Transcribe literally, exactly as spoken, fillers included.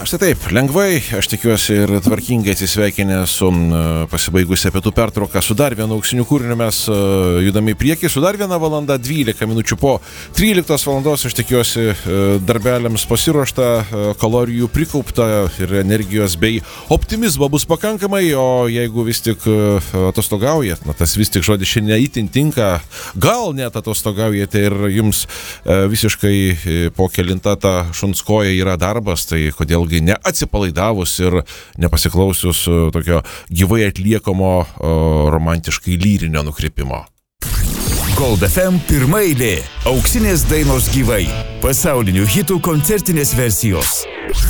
Štai taip, lengvai, aš tikiuosi ir tvarkingai atsisveikinę su pasibaigusią pietų pertrauką su dar vienu auksiniu kūriniu mes judame į priekį, su dar viena valanda, dvylika minučių po tryliktos valandos, aš tikiuosi darbeliams pasiruošta, kalorijų prikaupta ir energijos bei optimizmo bus pakankamai, o jeigu vis tik atostogaujat, na tas vis tik žodis šiandien itin tinka, gal net atostogaujate ir jums visiškai po kelintą tą šuns koja yra darbas, tai kodėl neatsipalaidavus ir nepasiklausius tokio gyvai atliekamo romantiškai lyrinio nukrypimo. Gold F M pirma eilė. Auksinės dainos gyvai. Pasaulinių hitų koncertinės versijos.